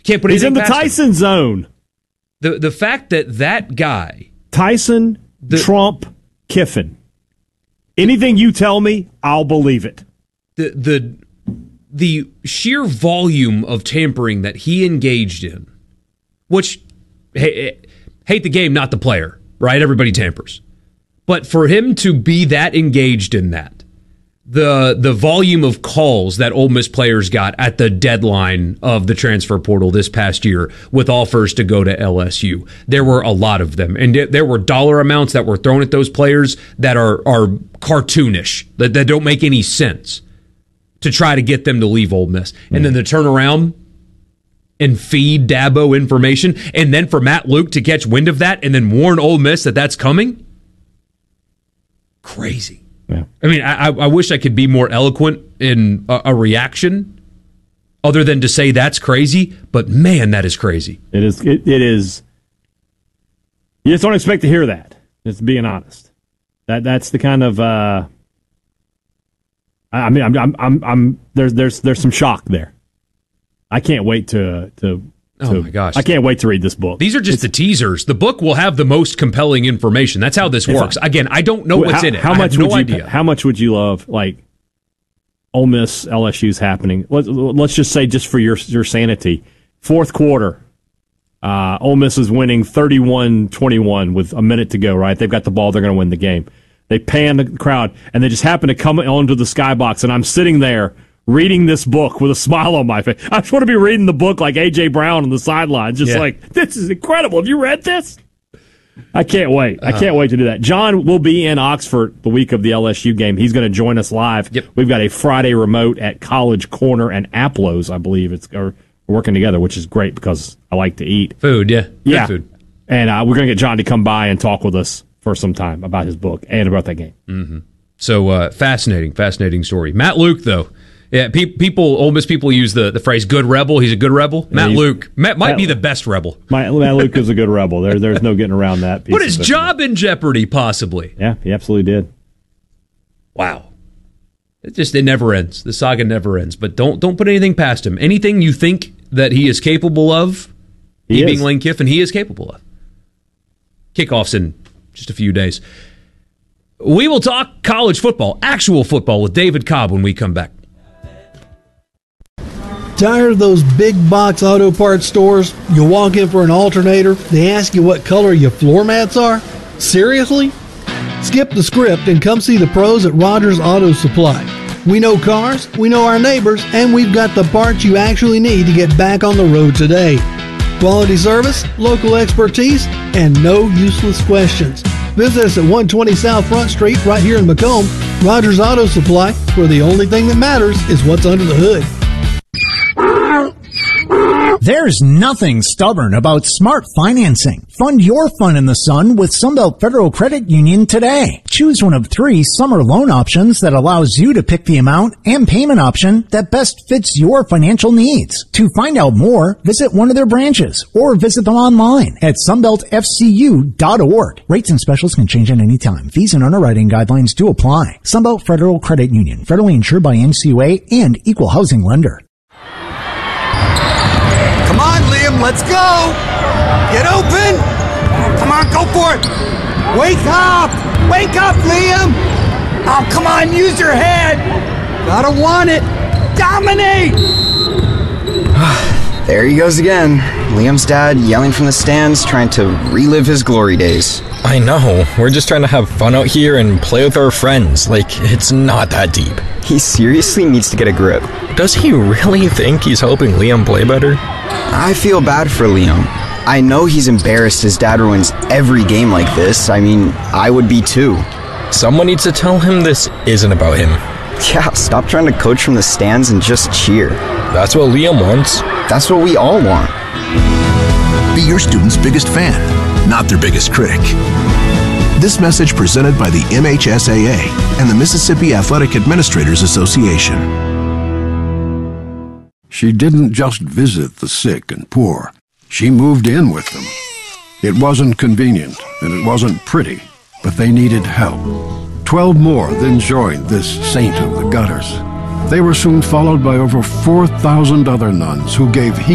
Can't put He's in the anything past Tyson him. zone. The fact that guy... Tyson, Trump, Kiffin. Anything you tell me, I'll believe it. The sheer volume of tampering that he engaged in, which, hate the game, not the player, right? Everybody tampers. But for him to be that engaged in that, the volume of calls that Ole Miss players got at the deadline of the transfer portal this past year with offers to go to LSU, there were a lot of them. And there were dollar amounts that were thrown at those players that are cartoonish, that don't make any sense to try to get them to leave Ole Miss. And then to turn around and feed Dabo information, and then for Matt Luke to catch wind of that and then warn Ole Miss that that's coming? Crazy. Yeah. I mean, I wish I could be more eloquent in a reaction other than to say that's crazy, but man, that is crazy. It is. It is. You just don't expect to hear that. Just being honest. That's the kind of. I mean, I'm. There's some shock there. I can't wait to. Oh my gosh! I can't wait to read this book. These are just the teasers. The book will have the most compelling information. That's how this works. Again, I don't know what's in it. How much I have would no you? idea. How much would you love Ole Miss LSU's happening? Let's just say, just for your sanity, fourth quarter, Ole Miss is winning 31-21 with a minute to go. Right, they've got the ball. They're going to win the game. They pan the crowd, and they just happen to come onto the skybox, and I'm sitting there reading this book with a smile on my face. I just want to be reading the book like A.J. Brown on the sidelines, just like, this is incredible. Have you read this? I can't wait. I can't wait to do that. John will be in Oxford the week of the LSU game. He's going to join us live. Yep. We've got a Friday remote at College Corner and Applos, I believe. We're working together, which is great because I like to eat. Food, yeah. Good food. And we're going to get John to come by and talk with us for some time about his book and about that game. Mm-hmm. So fascinating story. Matt Luke, though. Yeah, Ole Miss people use the phrase "good rebel." He's a good rebel. Matt Luke might be the best rebel. Matt Luke is a good rebel. There's no getting around that. Put his job in jeopardy, possibly. Yeah, he absolutely did. Wow, it never ends. The saga never ends. But don't put anything past him. Anything you think that he is capable of, he being Lane Kiffin, he is capable of. Kickoffs in just a few days. We will talk college football, actual football, with David Cobb when we come back. Tired of those big box auto parts stores? You walk in for an alternator, they ask you what color your floor mats are? Seriously? Skip the script and come see the pros at Rogers Auto Supply. We know cars, we know our neighbors, and we've got the parts you actually need to get back on the road today. Quality service, local expertise, and no useless questions. Visit us at 120 South Front Street right here in Macomb. Rogers Auto Supply, where the only thing that matters is what's under the hood. There's nothing stubborn about smart financing. Fund your fun in the sun with Sunbelt Federal Credit Union today. Choose one of 3 summer loan options that allows you to pick the amount and payment option that best fits your financial needs. To find out more, visit one of their branches or visit them online at sunbeltfcu.org. Rates and specials can change at any time. Fees and underwriting guidelines do apply. Sunbelt Federal Credit Union, federally insured by NCUA and equal housing lender. Come on, Liam, let's go! Get open! Come on, go for it! Wake up! Wake up, Liam! Oh, come on, use your head! Gotta want it! Dominate! There he goes again. Liam's dad yelling from the stands, trying to relive his glory days. I know. We're just trying to have fun out here and play with our friends. Like, it's not that deep. He seriously needs to get a grip. Does he really think he's helping Liam play better? I feel bad for Liam. I know he's embarrassed his dad ruins every game like this. I mean, I would be too. Someone needs to tell him this isn't about him. Yeah, stop trying to coach from the stands and just cheer. That's what Liam wants. That's what we all want. Be your student's biggest fan, not their biggest critic. This message presented by the MHSAA and the Mississippi Athletic Administrators Association. She didn't just visit the sick and poor. She moved in with them. It wasn't convenient and it wasn't pretty, but they needed help. 12 more then joined this saint of the gutters. They were soon followed by over 4,000 other nuns who gave